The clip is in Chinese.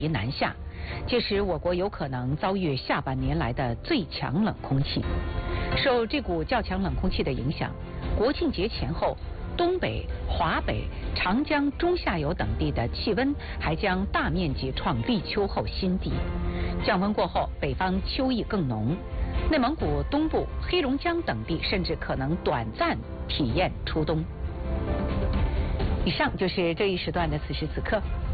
南下，届时我国有可能遭遇下半年来的最强冷空气。受这股较强冷空气的影响，国庆节前后，东北、华北、长江中下游等地的气温还将大面积创立秋后新低。降温过后，北方秋意更浓，内蒙古东部、黑龙江等地甚至可能短暂体验初冬。以上就是这一时段的此时此刻。